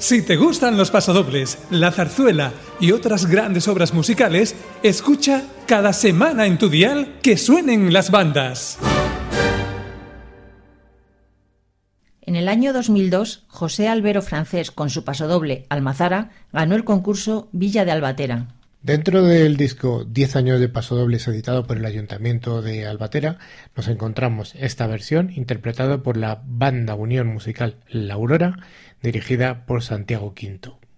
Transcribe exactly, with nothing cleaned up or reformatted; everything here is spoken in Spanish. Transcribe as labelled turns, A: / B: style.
A: Si te gustan los pasodobles, la zarzuela y otras grandes obras musicales, escucha cada semana en tu dial que suenen las bandas.
B: En el año dos mil dos, José Albero Francés, con su pasodoble Almazara, ganó el concurso Villa de Albatera.
C: Dentro del disco diez años de pasodobles editado por el Ayuntamiento de Albatera, nos encontramos esta versión interpretada por la Banda Unión Musical La Aurora, dirigida por Santiago Quinto.